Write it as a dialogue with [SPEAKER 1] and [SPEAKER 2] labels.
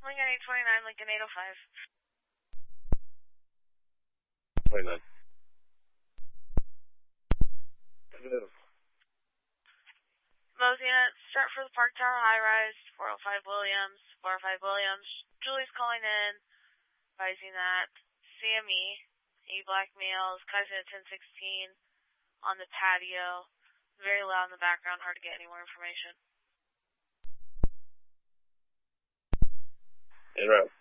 [SPEAKER 1] Lincoln 829, Lincoln 805.
[SPEAKER 2] 29.
[SPEAKER 1] Those units, start for the Park Tower High Rise, 405 Williams, 405 Williams. Julie's calling in, advising that CME, a black male, is cutting at 1016 on the patio. Very loud in the background, hard to get any more information.
[SPEAKER 2] En route.